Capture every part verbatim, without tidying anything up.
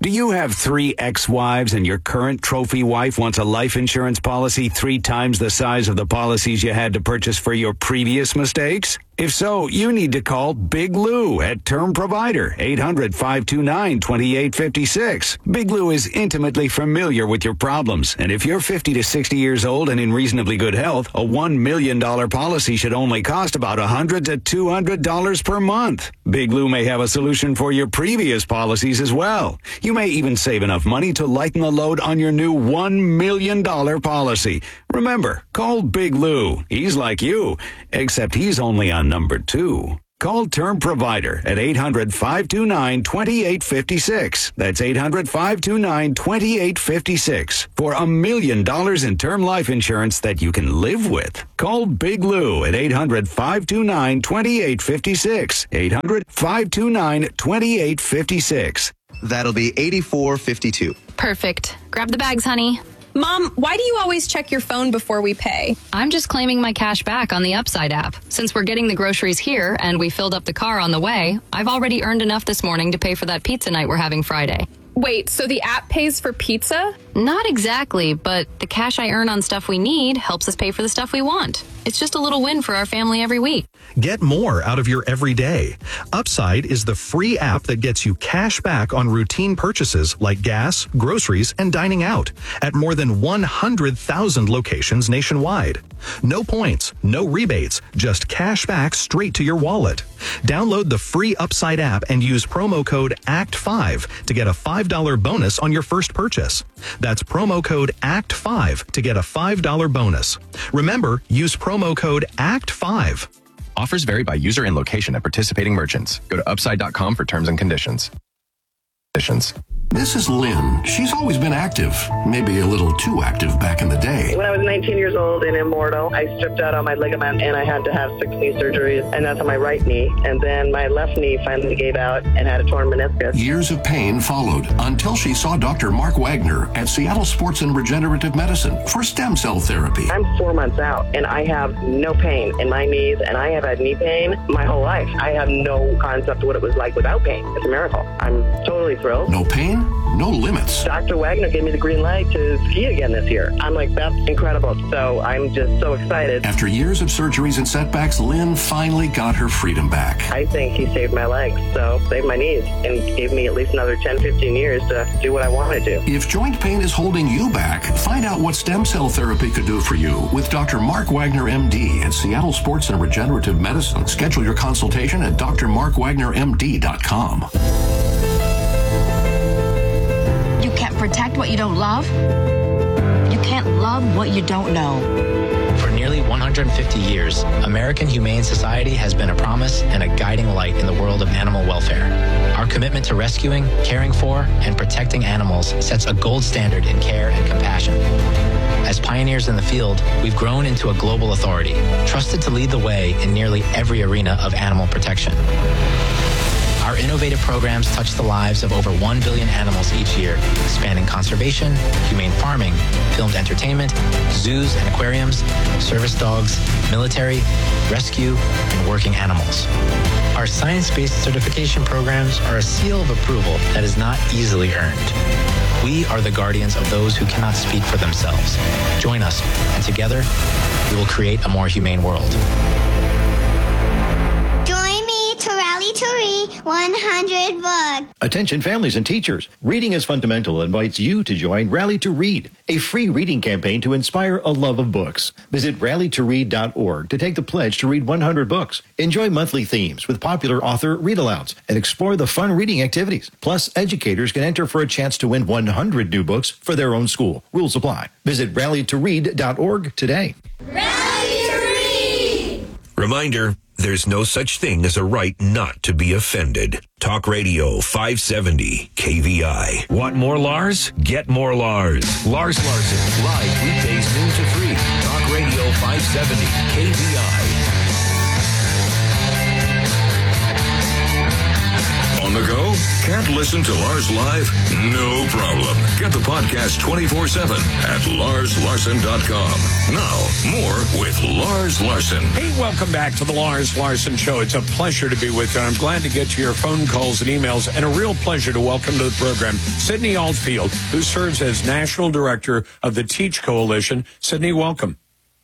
Do you have three ex-wives and your current trophy wife wants a life insurance policy three times the size of the policies you had to purchase for your previous mistakes? If so, you need to call Big Lou at Term Provider, eight hundred, five two nine, two eight five six. Big Lou is intimately familiar with your problems, and if you're fifty to sixty years old and in reasonably good health, a one million dollars policy should only cost about one hundred to two hundred dollars per month. Big Lou may have a solution for your previous policies as well. You may even save enough money to lighten the load on your new one million dollars policy. Remember, call Big Lou. He's like you, except he's only on number two. Call Term Provider at eight hundred, five two nine, two eight five six. That's eight hundred, five two nine, two eight five six for a million dollars in term life insurance that you can live with. Call Big Lou at eight hundred, five two nine, two eight five six. eight hundred, five two nine, two eight five six. That'll be eighty-four fifty-two. Perfect. Grab the bags, honey. Mom, why do you always check your phone before we pay? I'm just claiming my cash back on the Upside app. Since we're getting the groceries here and we filled up the car on the way, I've already earned enough this morning to pay for that pizza night we're having Friday. Wait, so the app pays for pizza? Not exactly, but the cash I earn on stuff we need helps us pay for the stuff we want. It's just a little win for our family every week. Get more out of your everyday. Upside is the free app that gets you cash back on routine purchases like gas, groceries, and dining out at more than one hundred thousand locations nationwide. No points, no rebates, just cash back straight to your wallet. Download the free Upside app and use promo code A C T five to get a five dollars bonus on your first purchase. That's promo code A C T five to get a five dollars bonus. Remember, use promo code A C T five. Offers vary by user and location at participating merchants. Go to upside dot com for terms and conditions. Conditions. This is Lynn. She's always been active, maybe a little too active back in the day. When I was nineteen years old and immortal, I stripped out all my ligament and I had to have six knee surgeries, and that's on my right knee. And then my left knee finally gave out and had a torn meniscus. Years of pain followed until she saw Doctor Mark Wagner at Seattle Sports and Regenerative Medicine for stem cell therapy. I'm four months out and I have no pain in my knees, and I have had knee pain my whole life. I have no concept of what it was like without pain. It's a miracle. I'm totally thrilled. No pain? No limits. Doctor Wagner gave me the green light to ski again this year. I'm like, that's incredible. So I'm just so excited. After years of surgeries and setbacks, Lynn finally got her freedom back. I think he saved my legs, so saved my knees, and gave me at least another ten, fifteen years to do what I want to do. If joint pain is holding you back, find out what stem cell therapy could do for you with Doctor Mark Wagner, M D at Seattle Sports and Regenerative Medicine. Schedule your consultation at d r mark wagner m d dot com. You can't protect what you don't love. You can't love what you don't know. For nearly one hundred fifty years, American Humane Society has been a promise and a guiding light in the world of animal welfare. Our commitment to rescuing, caring for, and protecting animals sets a gold standard in care and compassion. As pioneers in the field, we've grown into a global authority, trusted to lead the way in nearly every arena of animal protection. Our innovative programs touch the lives of over one billion animals each year, spanning conservation, humane farming, filmed entertainment, zoos and aquariums, service dogs, military, rescue, and working animals. Our science-based certification programs are a seal of approval that is not easily earned. We are the guardians of those who cannot speak for themselves. Join us, and together, we will create a more humane world. Join me to rally to read one hundred books. Attention families and teachers. Reading is Fundamental invites you to join Rally to Read, a free reading campaign to inspire a love of books. Visit rally to read dot org to take the pledge to read one hundred books. Enjoy monthly themes with popular author read-alouds and explore the fun reading activities. Plus, educators can enter for a chance to win one hundred new books for their own school. Rules apply. Visit rally to read dot org today. Rally to Read! Reminder, there's no such thing as a right not to be offended. Talk Radio five seventy K V I. Want more Lars? Get more Lars. Lars Larson, live weekdays noon to three. Talk Radio five seventy K V I. On On the go? Can't listen to Lars live? No problem. Get the podcast twenty-four seven at lars larson dot com. Now, more with Lars Larson. Hey, welcome back to the Lars Larson Show. It's a pleasure to be with you. I'm glad to get to your phone calls and emails, and a real pleasure to welcome to the program Sydney Altfield, who serves as National Director of the Teach Coalition. Sydney, welcome.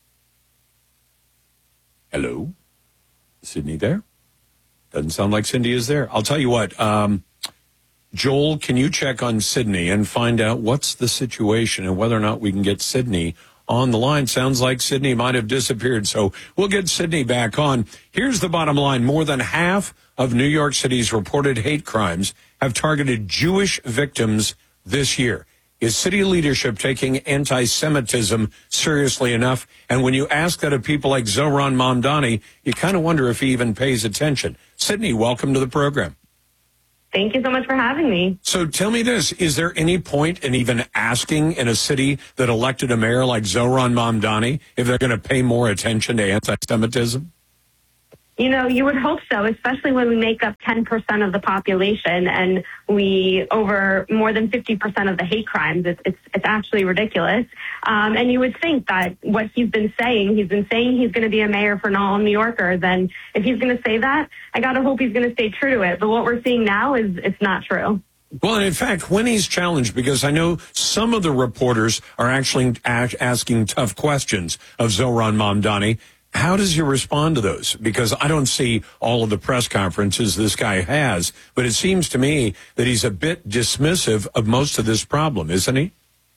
Hello? Sydney there? Doesn't sound like Cindy is there. I'll tell you what, um, Joel, can you check on Sydney and find out what's the situation and whether or not we can get Sydney on the line? Sounds like Sydney might have disappeared, so we'll get Sydney back on. Here's the bottom line. More than half of New York City's reported hate crimes have targeted Jewish victims this year. Is city leadership taking anti-Semitism seriously enough? And when you ask that of people like Zohran Mamdani, you kind of wonder if he even pays attention. Sydney, welcome to the program. Thank you so much for having me. So tell me this, is there any point in even asking in a city that elected a mayor like Zohran Mamdani if they're going to pay more attention to anti-Semitism? You know, you would hope so, especially when we make up ten percent of the population and we over more than fifty percent of the hate crimes. It's, it's, it's actually ridiculous. Um, and you would think that what he's been saying, he's been saying he's going to be a mayor for all New Yorkers. And if he's going to say that, I got to hope he's going to stay true to it. But what we're seeing now is it's not true. Well, and in fact, when he's challenged, because I know some of the reporters are actually asking tough questions of Zohran Mamdani, how does he respond to those? Because I don't see all of the press conferences this guy has, but it seems to me that he's a bit dismissive of most of this problem, isn't he?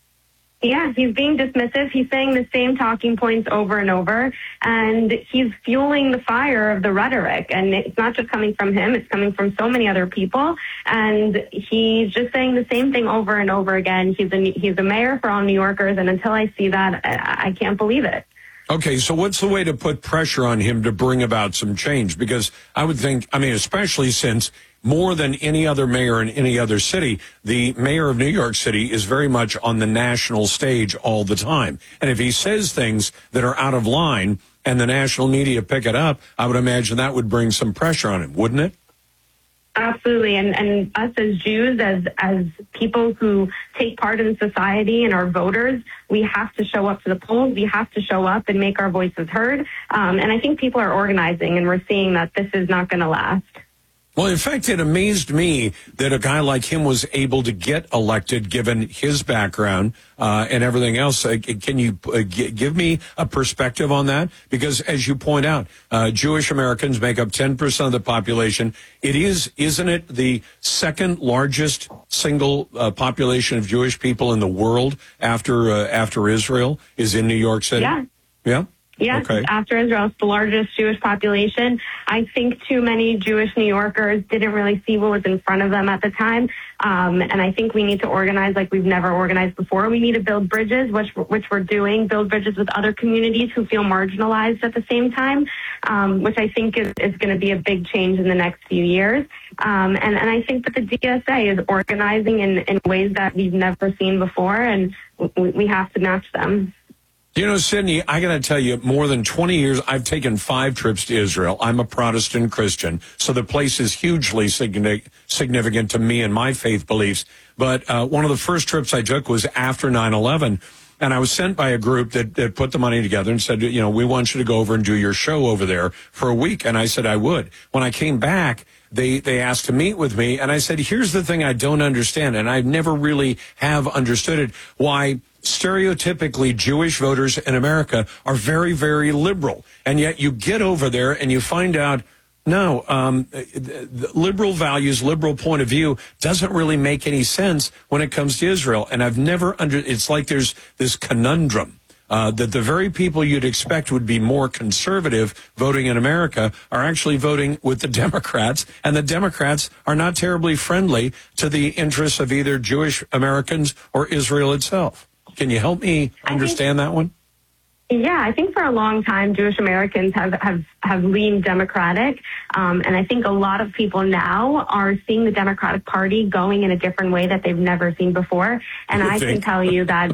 Yeah, he's being dismissive. He's saying the same talking points over and over, and he's fueling the fire of the rhetoric. And it's not just coming from him, it's coming from so many other people. And he's just saying the same thing over and over again. He's a, he's a mayor for all New Yorkers, and until I see that, I, I can't believe it. Okay, so what's the way to put pressure on him to bring about some change? Because I would think, I mean, especially since more than any other mayor in any other city, the mayor of New York City is very much on the national stage all the time. And if he says things that are out of line and the national media pick it up, I would imagine that would bring some pressure on him, wouldn't it? Absolutely. And, and us as Jews, as as people who take part in society and are voters, we have to show up to the polls. We have to show up and make our voices heard. Um, and I think people are organizing, and we're seeing that this is not going to last. Well, in fact, it amazed me that a guy like him was able to get elected, given his background uh, and everything else. Uh, can you uh, g- give me a perspective on that? Because, as you point out, uh, Jewish Americans make up ten percent of the population. It is, isn't it, the second largest single uh, population of Jewish people in the world after uh, after Israel is in New York City? Yeah. Yeah. Yes, okay. After Israel, it's the largest Jewish population. I think too many Jewish New Yorkers didn't really see what was in front of them at the time. Um, and I think we need to organize like we've never organized before. We need to build bridges, which, which we're doing, build bridges with other communities who feel marginalized at the same time, um, which I think is, is going to be a big change in the next few years. Um, and, and I think that the D S A is organizing in, in ways that we've never seen before, and we, we have to match them. You know, Sydney, I got to tell you, more than twenty years, I've taken five trips to Israel. I'm a Protestant Christian, so the place is hugely significant to me and my faith beliefs. But uh, one of the first trips I took was after nine eleven, and I was sent by a group that, that put the money together and said, you know, we want you to go over and do your show over there for a week. And I said I would. When I came back, they, they asked to meet with me, and I said, here's the thing I don't understand, and I never really have understood it, why stereotypically Jewish voters in America are very, very liberal. And yet you get over there and you find out, no, um, liberal values, liberal point of view doesn't really make any sense when it comes to Israel. And I've never under, it's like there's this conundrum. Uh, that the very people you'd expect would be more conservative voting in America are actually voting with the Democrats, and the Democrats are not terribly friendly to the interests of either Jewish Americans or Israel itself. Can you help me understand think, that one? Yeah, I think for a long time, Jewish Americans have, have, have leaned Democratic. Um, and I think a lot of people now are seeing the Democratic Party going in a different way that they've never seen before. And I can tell you that...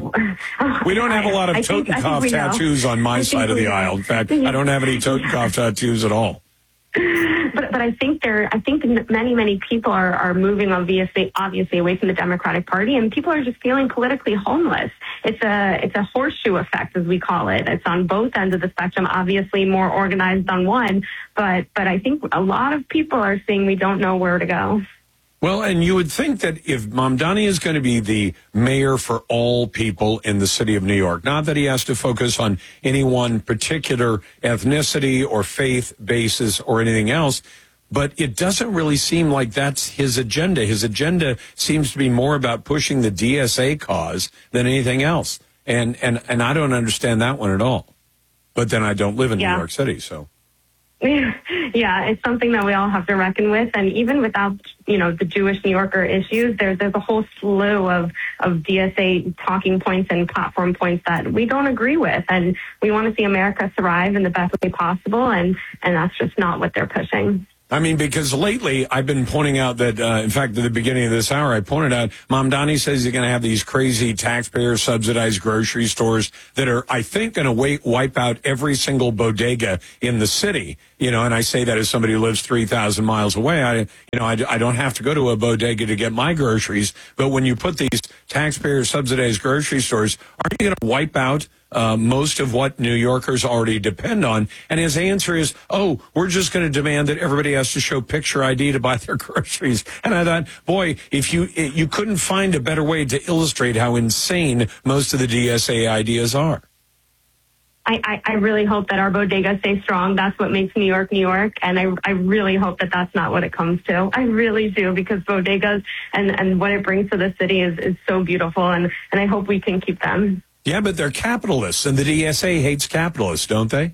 we don't have a lot of Totenkopf tattoos on my side of the aisle. In fact, I don't have any Totenkopf tattoos at all. But but I think there, I think many many people are, are moving obviously obviously away from the Democratic Party, and people are just feeling politically homeless. It's a it's a horseshoe effect, as we call it. It's on both ends of the spectrum. Obviously, more organized on one, but but I think a lot of people are saying we don't know where to go. Well, and you would think that if Mamdani is going to be the mayor for all people in the city of New York, not that he has to focus on any one particular ethnicity or faith basis or anything else, but it doesn't really seem like that's his agenda. His agenda seems to be more about pushing the D S A cause than anything else. And and, and I don't understand that one at all. But then I don't live in Yeah. New York City, so. Yeah, it's something that we all have to reckon with. And even without, you know, the Jewish New Yorker issues, there's there's a whole slew of, of D S A talking points and platform points that we don't agree with. And we want to see America thrive in the best way possible. And, and that's just not what they're pushing. I mean, because lately I've been pointing out that, uh, in fact, at the beginning of this hour, I pointed out Mamdani says he's going to have these crazy taxpayer-subsidized grocery stores that are, I think, going to wipe out every single bodega in the city. You know, and I say that as somebody who lives three thousand miles away. I, you know, I, I don't have to go to a bodega to get my groceries. But when you put these taxpayer-subsidized grocery stores, aren't you going to wipe out Uh, most of what New Yorkers already depend on? And his answer is, oh, we're just going to demand that everybody has to show picture I D to buy their groceries. And I thought, boy, if you you couldn't find a better way to illustrate how insane most of the D S A ideas are. I, I, I really hope that our bodegas stay strong. That's what makes New York, New York. And I, I really hope that that's not what it comes to. I really do, because bodegas and, and what it brings to the city is, is so beautiful. And, and I hope we can keep them. Yeah, but they're capitalists, and the D S A hates capitalists, don't they?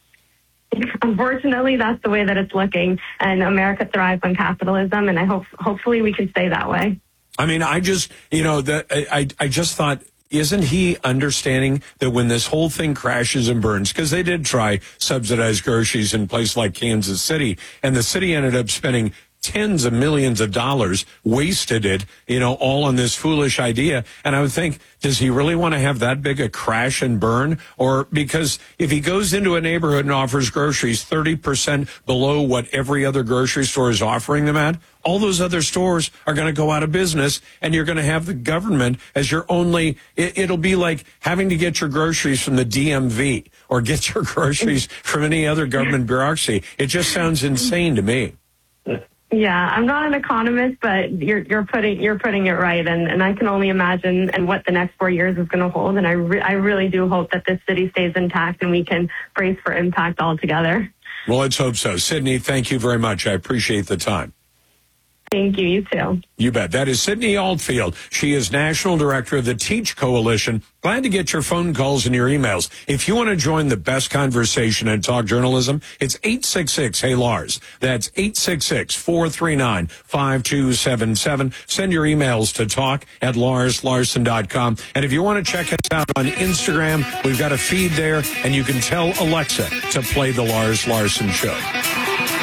Unfortunately, that's the way that it's looking. And America thrives on capitalism, and I hope hopefully we can stay that way. I mean, I just, you know, that I, I just thought, isn't he understanding that when this whole thing crashes and burns, because they did try subsidized groceries in places like Kansas City, and the city ended up spending tens of millions of dollars, wasted it, you know, all on this foolish idea. And I would think, does he really want to have that big a crash and burn? Or because if he goes into a neighborhood and offers groceries thirty percent below what every other grocery store is offering them at, all those other stores are going to go out of business, and you're going to have the government as your only, it, it'll be like having to get your groceries from the D M V or get your groceries from any other government bureaucracy. It just sounds insane to me. Yeah, I'm not an economist, but you're you're putting you're putting it right, and, and I can only imagine and what the next four years is going to hold. And I re- I really do hope that this city stays intact and we can brace for impact altogether. Well, let's hope so. Sydney, thank you very much. I appreciate the time. Thank you. You too. You bet. That is Sydney Altfield. She is National Director of the Teach Coalition. Glad to get your phone calls and your emails. If you want to join the best conversation in talk journalism, it's eight six six, hey Lars. That's eight six six, four three nine, five two seven seven. Send your emails to talk at lars larson dot com. And if you want to check us out on Instagram, we've got a feed there, and you can tell Alexa to play the Lars Larson Show.